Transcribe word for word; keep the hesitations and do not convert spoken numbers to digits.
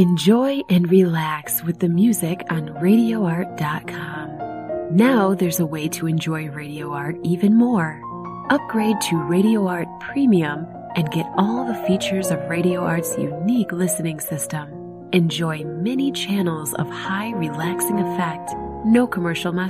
Enjoy and relax with the music on radio art dot com. Now there's a way to enjoy Radio Art even more. Upgrade to Radio Art Premium and get all the features of Radio Art's unique listening system. Enjoy many channels of high relaxing effect, no commercial messages.